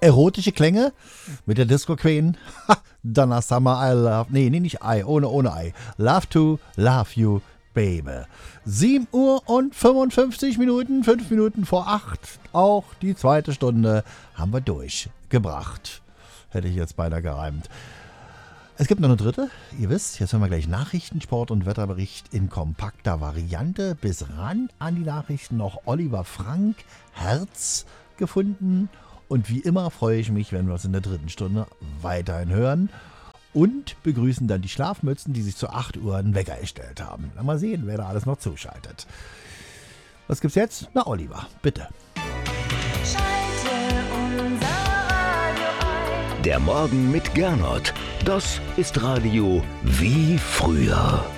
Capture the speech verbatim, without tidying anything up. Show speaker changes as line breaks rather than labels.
erotische Klänge mit der Disco Queen. Donna Summer, I love, nee, nee, nicht I, ohne, ohne I. Love to love you, baby. sieben Uhr und fünfundfünfzig Minuten, fünf Minuten vor acht. Auch die zweite Stunde haben wir durchgebracht. Hätte ich jetzt beinahe gereimt. Es gibt noch eine dritte. Ihr wisst, jetzt hören wir gleich Nachrichten, Sport und Wetterbericht in kompakter Variante. Bis ran an die Nachrichten noch Oliver Frank, Herz gefunden. Und wie immer freue ich mich, wenn wir uns in der dritten Stunde weiterhin hören. Und begrüßen dann die Schlafmützen, die sich zu acht Uhr einen Wecker erstellt haben. Mal sehen, wer da alles noch zuschaltet. Was gibt's jetzt? Na, Oliver, bitte.
Der Morgen mit Gernot. Das ist Radio wie früher.